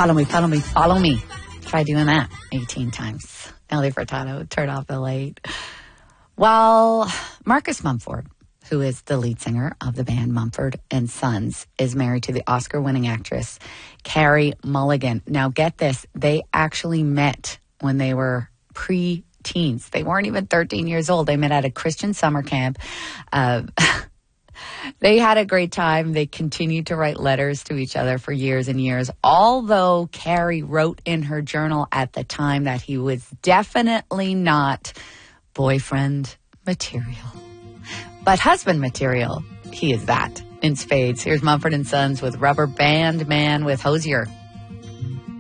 Follow me, follow me, follow me. Try doing that 18 times. Nelly Furtado, turn off the light. Well, Marcus Mumford, who is the lead singer of the band Mumford and Sons, is married to the Oscar-winning actress Carey Mulligan. Now, get this. They actually met when they were pre-teens. They weren't even 13 years old. They met at a Christian summer camp. They had a great time. They continued to write letters to each other for years and years, although Carey wrote in her journal at the time that he was definitely not boyfriend material. But husband material, he is that in spades. Here's Mumford and Sons with Rubber Band Man with Hosier.